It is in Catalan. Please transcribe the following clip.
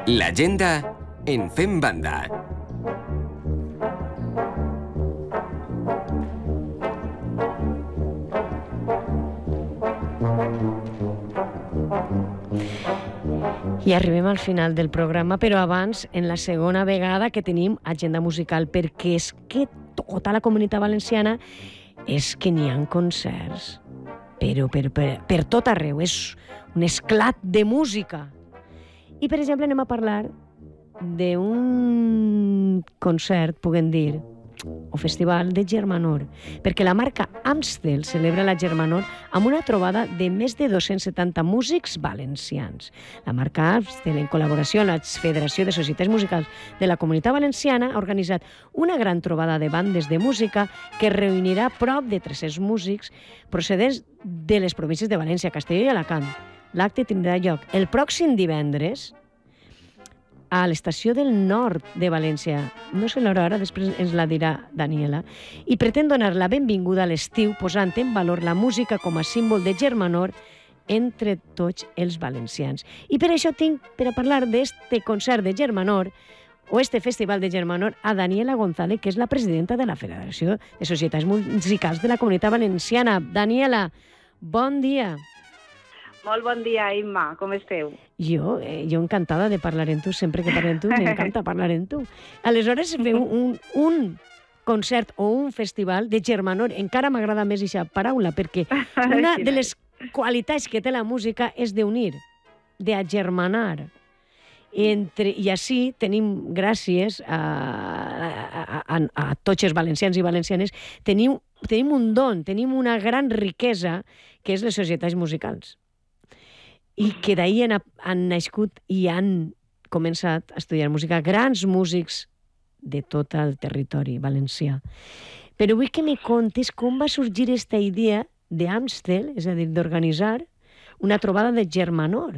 L'agenda en Fem Banda. I arribem al final del programa, però abans, en la segona vegada que tenim agenda musical, perquè és que tota la Comunitat Valenciana és que n'hi ha concerts, però per tot arreu, és un esclat de música. I, per exemple, anem a parlar d'un concert, puguem dir, o festival de Germanor, perquè la marca Amstel celebra la Germanor amb una trobada de més de 270 músics valencians. La marca Amstel, en col·laboració amb la Federació de Societats Musicals de la Comunitat Valenciana, ha organitzat una gran trobada de bandes de música que reunirà prop de 300 músics procedents de les províncies de València, Castelló i Alacant. L'acte tindrà lloc el pròxim divendres a l'estació del nord de València. No sé l'hora, ara després ens la dirà Daniela. I pretén donar la benvinguda a l'estiu posant en valor la música com a símbol de Germanor entre tots els valencians. I per això tinc, per a parlar d'este concert de Germanor, o este festival de Germanor, a Daniela González, que és la presidenta de la Federació de Societats Musicals de la Comunitat Valenciana. Daniela, bon dia. Molt bon dia, Imma. Com esteu? Jo encantada de parlar amb tu. Sempre que parlo amb tu, m'encanta parlar amb tu. Aleshores, feu un concert o un festival de Germanor. Encara m'agrada més aquesta paraula, perquè una de les qualitats que té la música és d'unir, d'agermanar. I així tenim, gràcies a tots els valencians i valencianes, tenim un don, tenim una gran riquesa, que és les societats musicals. I que d'ahir han nascut i han començat a estudiar música grans músics de tot el territori valencià. Però vull que me contes com va sorgir aquesta idea d'Amstel, és a dir, d'organitzar una trobada de Germanor.